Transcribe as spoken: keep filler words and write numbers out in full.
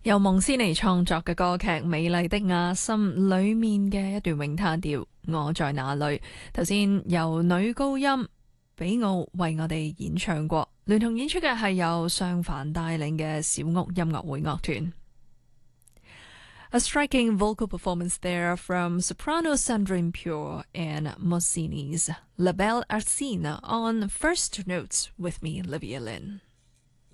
由蒙斯尼創作嘅歌劇《美麗的亞森》裏面嘅一段詠嘆調《我在哪裏》，頭先由女高音比奧為我哋演唱過，聯同演出嘅係由尚凡帶領嘅小屋音樂會樂團。A striking vocal performance there from soprano Sandrine Pure and Mossini's La Belle Arsina on First Notes with me, Livia Lynn.